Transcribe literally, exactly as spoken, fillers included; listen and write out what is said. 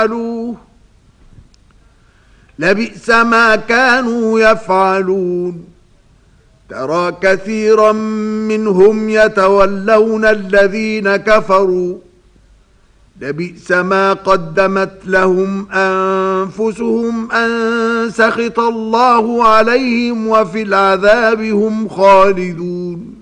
فعلوه لبئس ما كانوا يفعلون ترى كثيرا منهم يتولون الذين كفروا لبئس ما قدمت لهم أنفسهم أن سخط الله عليهم وفي العذاب هم خالدون